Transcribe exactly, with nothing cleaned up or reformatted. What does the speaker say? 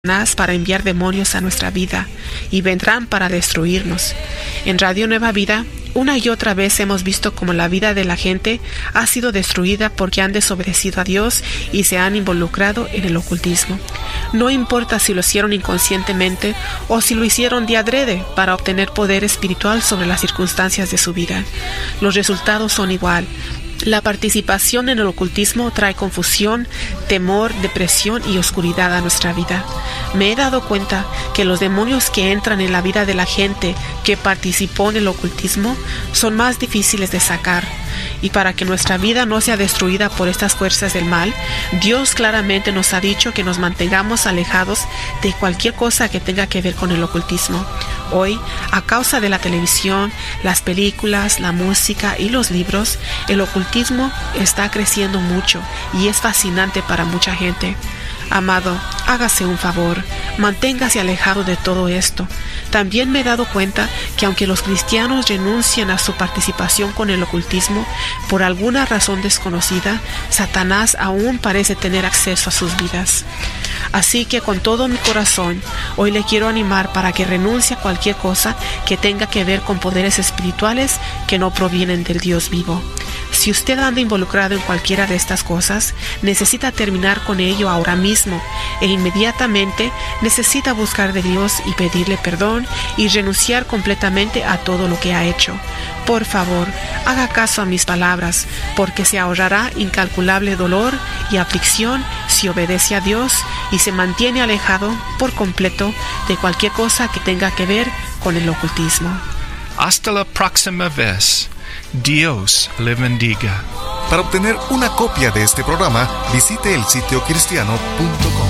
para enviar demonios a nuestra vida y vendrán para destruirnos. En Radio Nueva Vida, una y otra vez hemos visto cómo la vida de la gente ha sido destruida porque han desobedecido a Dios y se han involucrado en el ocultismo. No importa si lo hicieron inconscientemente o si lo hicieron de adrede para obtener poder espiritual sobre las circunstancias de su vida. Los resultados son igual. La participación en el ocultismo trae confusión, temor, depresión y oscuridad a nuestra vida. Me he dado cuenta que los demonios que entran en la vida de la gente que participó en el ocultismo son más difíciles de sacar. Y para que nuestra vida no sea destruida por estas fuerzas del mal, Dios claramente nos ha dicho que nos mantengamos alejados de cualquier cosa que tenga que ver con el ocultismo. Hoy, a causa de la televisión, las películas, la música y los libros, el ocultismo está creciendo mucho y es fascinante para mucha gente. Amado, hágase un favor, manténgase alejado de todo esto. También me he dado cuenta que aunque los cristianos renuncian a su participación con el ocultismo, por alguna razón desconocida, Satanás aún parece tener acceso a sus vidas. Así que con todo mi corazón, hoy le quiero animar para que renuncie a cualquier cosa que tenga que ver con poderes espirituales que no provienen del Dios vivo. Si usted anda involucrado en cualquiera de estas cosas, necesita terminar con ello ahora mismo e inmediatamente necesita buscar de Dios y pedirle perdón y renunciar completamente a todo lo que ha hecho. Por favor, haga caso a mis palabras, porque se ahorrará incalculable dolor y aflicción si obedece a Dios y se mantiene alejado por completo de cualquier cosa que tenga que ver con el ocultismo. Hasta la próxima vez. Dios le bendiga. Para obtener una copia de este programa, visite el sitio cristiano punto com.